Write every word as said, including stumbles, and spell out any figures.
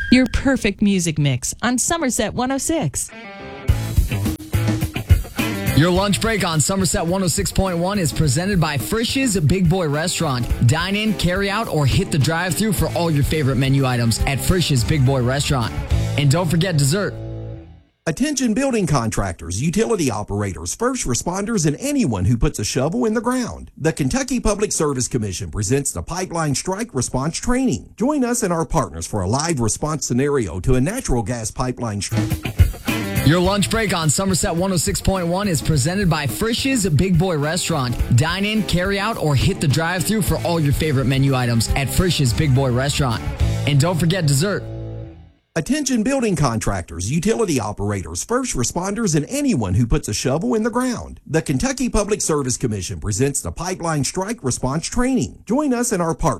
Your perfect music mix on Somerset one oh six. Your lunch break on Somerset one oh six point one is presented by Frisch's Big Boy Restaurant. Dine in, carry out, or hit the drive-thru for all your favorite menu items at Frisch's Big Boy Restaurant. And don't forget dessert. Attention building contractors, utility operators, first responders, and anyone who puts a shovel in the ground. The Kentucky Public Service Commission presents the Pipeline Strike Response Training. Join us and our partners for a live response scenario to a natural gas pipeline strike. Your lunch break on Somerset one oh six point one is presented by Frisch's Big Boy Restaurant. Dine in, carry out, or hit the drive-thru for all your favorite menu items at Frisch's Big Boy Restaurant. And don't forget dessert. Attention building contractors, utility operators, first responders, and anyone who puts a shovel in the ground. The Kentucky Public Service Commission presents the Pipeline Strike Response Training. Join us and our partners